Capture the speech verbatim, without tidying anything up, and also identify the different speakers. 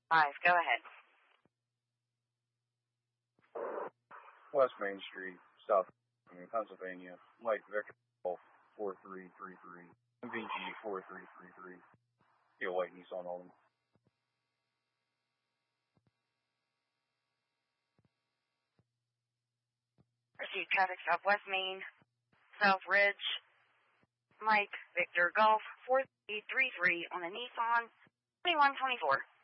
Speaker 1: Five, go ahead.
Speaker 2: West Main Street, South Pennsylvania, Mike Victor Golf four three three three, M V G four three three three, Steel White Nissan Altima.
Speaker 1: Proceed traffic stop West Main, South Ridge, Mike Victor Golf four three three three on the Nissan twenty-one twenty-four.